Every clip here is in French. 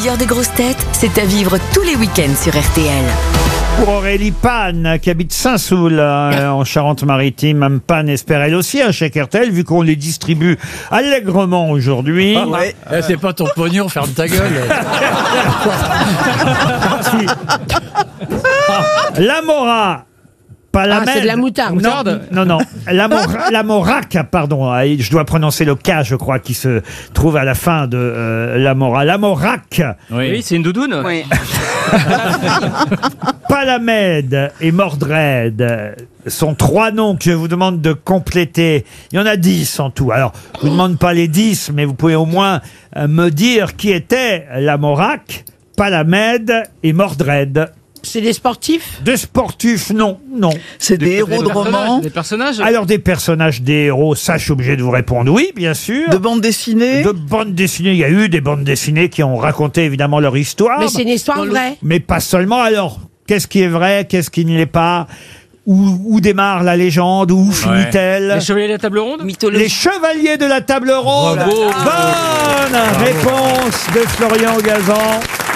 Meilleur des grosses têtes, c'est à vivre tous les week-ends sur RTL. Pour Aurélie Pan, qui habite Saint-Soul, en Charente-Maritime, Mme Pan espère elle aussi un chèque RTL, vu qu'on les distribue allègrement aujourd'hui. Ah ouais. C'est pas ton pognon, ferme ta gueule. La Mora. Pas la c'est de la moutarde. Non. La Morac, pardon. Je dois prononcer le K, je crois, qui se trouve à la fin de la Mora. La Morac. Oui, c'est une doudoune. Oui. Palamède et Mordred sont trois noms que je vous demande de compléter. Il y en a 10 en tout. Alors, je vous demande pas les 10, mais vous pouvez au moins me dire qui était la Morac, Palamède et Mordred. C'est des sportifs? Des sportifs, non. C'est des héros de romans, Des personnages. Alors des personnages, des héros, ça je suis obligé de vous répondre oui, bien sûr. de bandes dessinées. De bandes dessinées, il y a eu des bandes dessinées qui ont raconté évidemment leur histoire. Mais c'est une histoire vraie. Mais pas seulement. Alors, qu'est-ce qui est vrai, qu'est-ce qui ne l'est pas? Où démarre la légende? Où finit-elle? Les chevaliers de la table ronde. Les chevaliers de la table ronde. Bravo. Bonne réponse de Florian Gazan.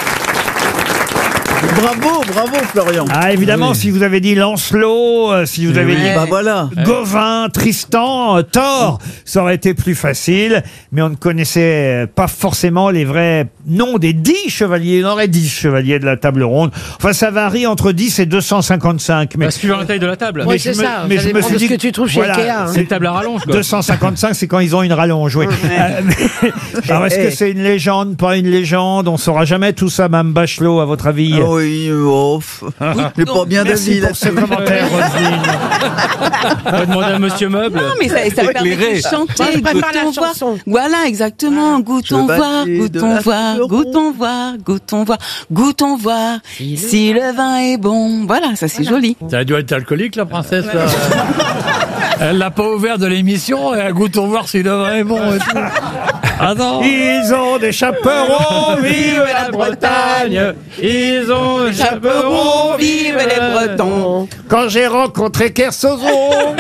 Bravo Florian. Ah, évidemment, si vous avez dit Lancelot, si vous avez dit Bah voilà. Gauvin, Tristan, Thor, ça aurait été plus facile, mais on ne connaissait pas forcément les vrais noms des 10 chevaliers. Il y en aurait 10 chevaliers de la table ronde. Enfin, ça varie entre 10 et 255. Mais, Suivant la taille de la table. Oui, c'est ça. mais Ça je me dépend suis de dit ce que tu trouves chez Ikea, hein. C'est une table à rallonge, quoi. 255, c'est quand ils ont une rallonge, oui. Alors, est-ce que c'est une légende, pas une légende? On saura jamais tout ça, Mme Bachelot, à votre avis? Oui, j'ai pas bien Merci d'avis pour ce là-dessus. commentaire, Roselyne. On va demander à Monsieur Meuble. Non, mais ça permet de chanter. Moi, je préfère la Goûtons voir. chanson. Voilà, exactement. Goûtons voir, Chevalier de goûtons la voir, table goûtons voir, goûtons voir, goûtons voir. Si le vin est bon. Voilà, ça c'est joli. Ça a dû être alcoolique, la princesse, là. Elle l'a pas ouvert de l'émission, et à goûtons voir si le vin est bon et tout. Ah non. Ils ont des chaperons, vive la Bretagne. Ils ont des Chaperon, vive les Bretons. Quand j'ai rencontré Kersozon,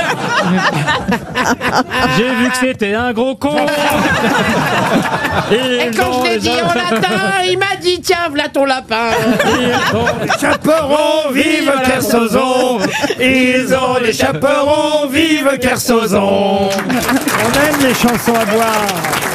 J'ai vu que c'était un gros con. Et quand je l'ai dit en latin, il m'a dit tiens, v'là ton lapin. chaperons, vive Kersozon. Ils ont des chaperons, vive Kersozon. On aime les chansons à boire.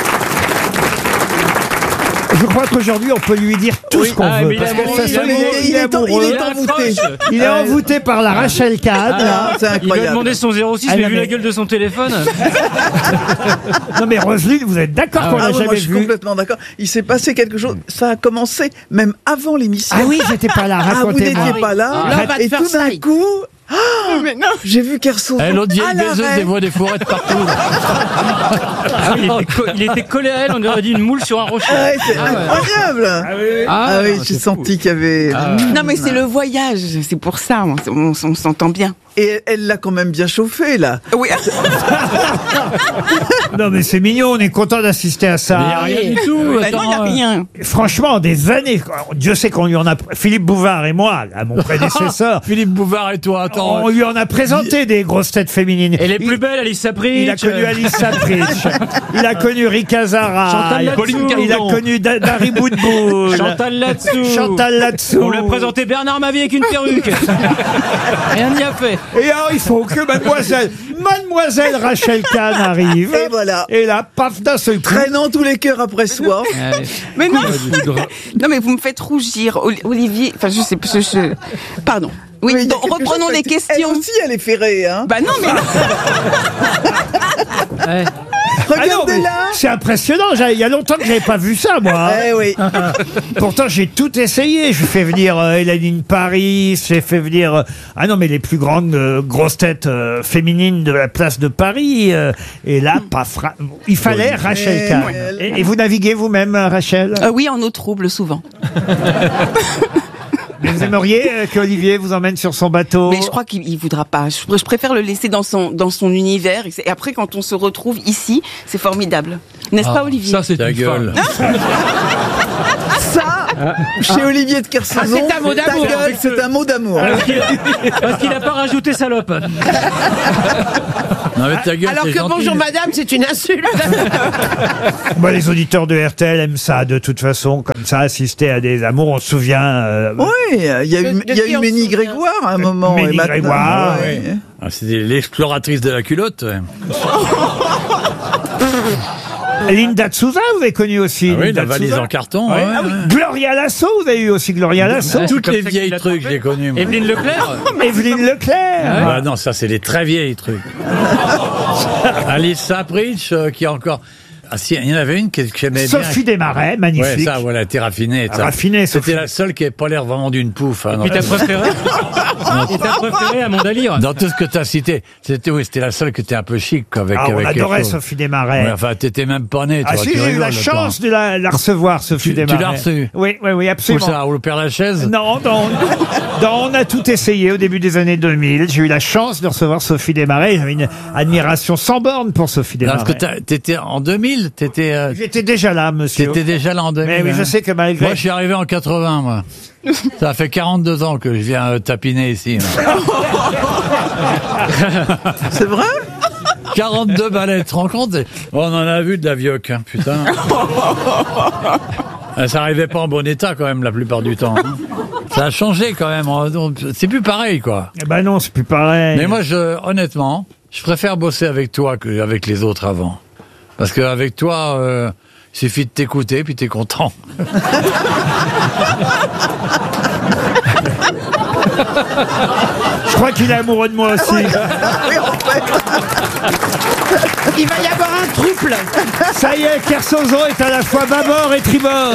Je crois qu'aujourd'hui, on peut lui dire tout ce qu'on Ah, veut. mais Parce que il ça est sonne- Il est amoureux. envoûté. Il est envoûté par la Rachel Kahn. C'est Il lui a incroyable. demandé son 06, Ah, mais non, vu mais- la gueule de son téléphone. Non mais Roselyne, vous êtes d'accord qu'on l'a Ah ouais, moi jamais je suis vu? complètement d'accord. Il s'est passé quelque chose. Ça a commencé même avant l'émission. Ah oui, j'étais pas là, Ah, vous racontez-moi. n'étiez pas là. Love at Et tout first d'un sight. coup, j'ai vu Kersozon L'autre vieille à baiseuse l'arrêt. des voies des forêts de partout. Ah oui, il était collé à elle, on aurait dit une moule sur un rocher. Ah ouais, c'est incroyable. Ah oui, j'ai senti qu'il y avait. Non, mais c'est le voyage. C'est pour ça. On s'entend bien. Et elle l'a quand même bien chauffé là. Oui. Non mais c'est mignon, on est content d'assister à ça. Il n'y a rien du tout. Bah non, il n'y a Attends, rien. Franchement, des années. Dieu sait qu'on lui en a. Philippe Bouvard et moi, là, mon prédécesseur, Philippe Bouvard et toi, attends. on lui en a présenté des grosses têtes féminines. Et les plus belles, Alice Sapritch. Il a connu Alice Sapritch, il a connu Rika Zara, Chantal il a Latsou. connu Dari Boudboul, Chantal Latsou. Chantal Latsou. On lui a présenté Bernard Mavie avec une perruque. Rien n'y a fait. Et alors, il faut que mademoiselle Rachel Kahn arrive. Et voilà. Et là, paf, d'un seul coup. Traînant tous les cœurs après soi. Mais non. Non, mais vous me faites rougir, Olivier. Enfin, je sais pas. Pardon. Oui, Mais il y a donc, quelque reprenons chose, les parce que questions. Elle aussi, elle est ferrée, hein. Bah non, mais non. Ouais. Ah non, mais Regardez-la. c'est impressionnant. Il y a longtemps que j'avais pas vu ça, moi. Eh oui. Pourtant, j'ai tout essayé. J'ai fait venir Hélène Paris. J'ai fait venir. Ah non, mais les plus grandes grosses têtes féminines de la place de Paris. Et là, il fallait Rachel Kahn. Et vous naviguez vous-même, Rachel? Oui, en eau trouble, souvent. Mais vous aimeriez qu'Olivier vous emmène sur son bateau? Mais je crois qu'il voudra pas. Je préfère le laisser dans son univers. Et après, quand on se retrouve ici, c'est formidable. N'est-ce pas, Olivier? Ça, c'est ta gueule. Ça, chez Olivier de Kersozon, c'est un mot d'amour. ta gueule, c'est un mot d'amour. Parce qu'il a pas rajouté salope. Non, mais ta gueule, Alors c'est que gentil. bonjour madame, c'est une insulte. Bah, les auditeurs de RTL aiment ça, de toute façon, comme ça, assister à des amours. On se souvient. Oui, il y a eu Ménie Grégoire à un moment. Ménie et maintenant, Grégoire, ouais. Ah, c'était l'exploratrice de la culotte. Ouais. Linda de Souza, vous avez connu aussi. Ah oui, Linda la de valise Souza. en carton. Ouais. ouais, Ah oui. ouais. Gloria Lasso, vous avez eu aussi Gloria Lasso. Ouais, Toutes comme les ça vieilles qu'il a trucs, je trompé. les connais. moi. Evelyne Leclerc. Evelyne Leclerc. Bah non, ça c'est les très vieilles trucs. Alice Sapritch qui a encore. Ah si, il y en avait une que j'aimais bien. Sophie Desmarais, magnifique. Ouais, ça, voilà, t'es raffiné. ça. Raffinée, Sophie. C'était la seule qui n'avait pas l'air vraiment d'une pouffe. Hein, Puis t'as préféré Et t'as préféré à Mondalire. dans tout ce que t'as cité, c'était la seule qui était un peu chic avec. Ah, on avec quelque adorait chose. Sophie Desmarais. Ouais, enfin, t'étais même pas né. Ah toi, si, tu j'ai eu rigoles, la toi. chance de la recevoir, Sophie Tu Desmarais. l'as reçue. Oui, Où absolument. ça, où le Père Lachaise? Non, On a tout essayé au début des années 2000. J'ai eu la chance de recevoir Sophie Desmarais. J'avais une admiration sans borne pour Sophie Parce que Desmarais. t'étais en 2000, J'étais déjà là, monsieur. t'étais déjà là en 2000. Mais oui, je hein. sais que malgré... Moi, je suis arrivé en 80, moi. Ça fait 42 ans que je viens tapiner ici. C'est vrai 42 balais, tu te rends compte? On en a vu de la vioque, hein, putain. Ça arrivait pas en bon état, quand même, la plupart du temps. hein. Ça a changé, quand même. C'est plus pareil, quoi. Eh ben non, c'est plus pareil. Mais moi, honnêtement, je préfère bosser avec toi qu'avec les autres avant. Parce qu'avec toi, il suffit de t'écouter, puis t'es content. Je crois qu'il est amoureux de moi aussi. Oui, en fait. Il va y avoir un trouble. Ça y est, Kersozon est à la fois bâbord et tribord.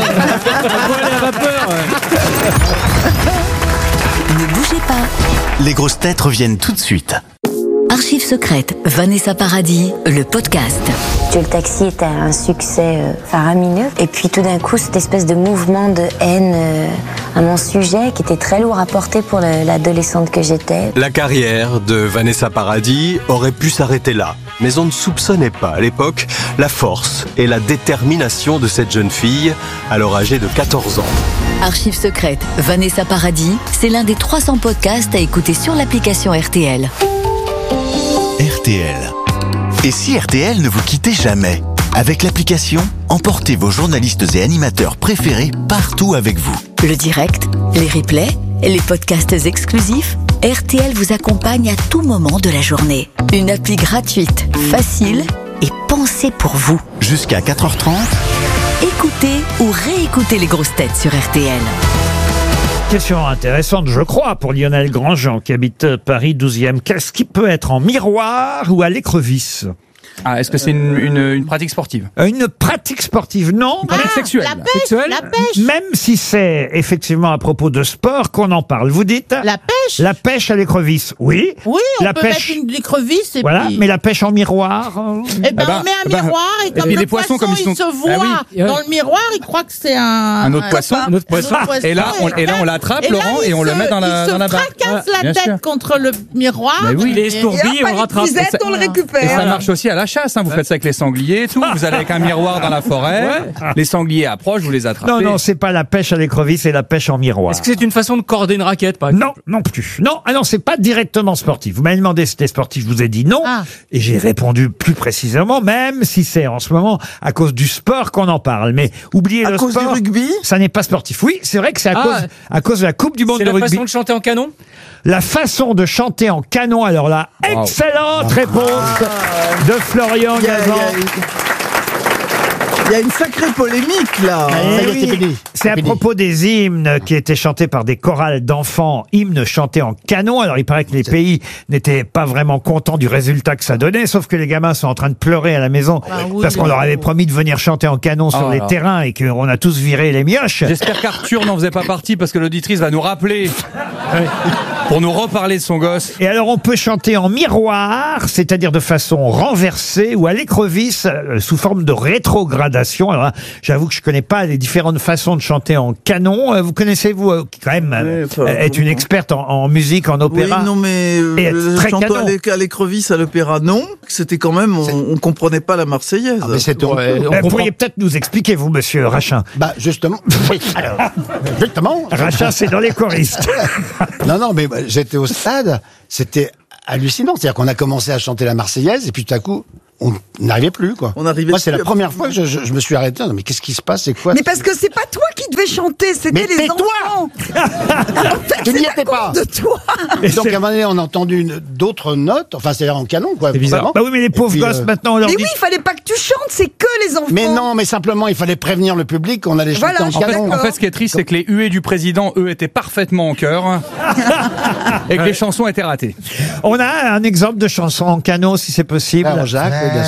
Ne bougez pas. Les grosses têtes reviennent tout de suite. Archives secrètes, Vanessa Paradis, le podcast. Le taxi était un succès faramineux. Et puis tout d'un coup, cette espèce de mouvement de haine à mon sujet qui était très lourd à porter pour l'adolescente que j'étais. La carrière de Vanessa Paradis aurait pu s'arrêter là. Mais on ne soupçonnait pas à l'époque la force et la détermination de cette jeune fille, alors âgée de 14 ans. Archives secrètes, Vanessa Paradis, c'est l'un des 300 podcasts à écouter sur l'application RTL. RTL. Et si RTL ne vous quittait jamais? Avec l'application, emportez vos journalistes et animateurs préférés partout avec vous. Le direct, les replays, les podcasts exclusifs, RTL vous accompagne à tout moment de la journée. Une appli gratuite, facile et pensée pour vous. Jusqu'à 4h30, Écoutez ou réécoutez les grosses têtes sur RTL. Question intéressante, je crois, pour Lionel Grandjean, qui habite Paris 12e. Qu'est-ce qui peut être en miroir ou à l'écrevisse? Ah, est-ce que c'est une pratique sportive? Une pratique sportive, non. Pratique sexuelle. La pêche, la pêche. Même si c'est effectivement à propos de sport qu'on en parle. Vous dites La pêche. la pêche à l'écrevisse, oui. Oui, on La peut pêche. mettre une écrevisse et Voilà, puis... mais la pêche en miroir. Eh ben, on met un miroir et comme et le les poissons, poisson, comme ils sont- il se voit Ah oui. dans le miroir, il croit que c'est un autre poisson. repas. Un autre poisson. Et là, on l'attrape, Et là, Laurent, il et on le se- met dans la barre. Il se fracasse Bien la tête sûr. contre le miroir. Mais oui. Il est estourdi, on le rattrape. on le récupère. Et ça marche aussi à la chasse, hein. Vous faites ça avec les sangliers et tout. Vous allez avec un miroir dans la forêt. Les sangliers approchent, vous les attrapez. Non, non, c'est pas la pêche à l'écrevisse, c'est la pêche en miroir. Est-ce que c'est une façon de corder une raquette, par exemple? Non, non plus. Non, ah non, c'est pas directement sportif. Vous m'avez demandé si c'était sportif, je vous ai dit non. Ah. Et j'ai répondu plus précisément, même si c'est en ce moment à cause du sport qu'on en parle. Mais oubliez À le cause sport. du rugby Ça n'est pas sportif. Oui, c'est vrai que c'est Ah. à cause de la Coupe du Monde C'est de la rugby. façon de chanter en canon? La façon de chanter en canon. Alors là, Wow. excellente réponse de Florian Il y a- Gazan. il y a une sacrée polémique là. Eh oui, c'est à propos des hymnes qui étaient chantés par des chorales d'enfants, hymnes chantés en canon. Alors il paraît que les pays n'étaient pas vraiment contents du résultat que ça donnait, sauf que les gamins sont en train de pleurer à la maison oui, parce qu'on leur avait promis de venir chanter en canon sur Oh les là. terrains et qu'on a tous viré les mioches. J'espère qu'Arthur n'en faisait pas partie parce que l'auditrice va nous rappeler pour nous reparler de son gosse. Et alors on peut chanter en miroir, c'est-à-dire de façon renversée ou à l'écrevisse sous forme de rétrogradation. Alors là, j'avoue que je connais pas les différentes façons de chanter en canon. Vous connaissez, vous, qui quand même Oui, enfin, est une experte en musique, en Oui, opéra. non, mais Et très chanter canon. à l'écrevisse à l'opéra, non. C'était quand même, on comprenait pas la Marseillaise. Vous pourriez peut-être nous expliquer, vous, monsieur Rachin. Bah, justement. Oui, alors, justement. Rachin, c'est dans les choristes. Non, non, mais j'étais au stade, c'était hallucinant. C'est-à-dire qu'on a commencé à chanter la Marseillaise et puis tout à coup, on n'arrivait plus, quoi. Moi, c'est la première fois que je me suis arrêté. Non, mais qu'est-ce qui se passe? C'est quoi? Mais parce que c'est pas toi qui devais chanter, c'était les enfants. En fait, tu n'y étais pas. De toi. Et donc, à un moment donné, on a entendu d'autres notes. Enfin, c'est en canon, quoi. C'est bizarre. Bah oui, mais les pauvres gosses, maintenant, on leur Mais dit... oui, il fallait pas que tu chantes, c'est que les enfants. Mais non, mais simplement, il fallait prévenir le public qu'on allait chanter en canon. En fait, ce qui est triste, c'est que les huées du président, eux, étaient parfaitement en chœur. Et que les chansons étaient ratées. On a un exemple de chanson en canon, si c'est possible. Alors, Jacques,